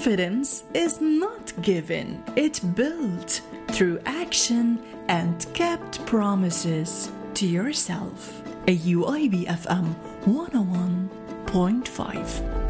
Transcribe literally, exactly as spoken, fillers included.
Confidence is not given, it's built through action and kept promises to yourself. A U I B F M one oh one point five.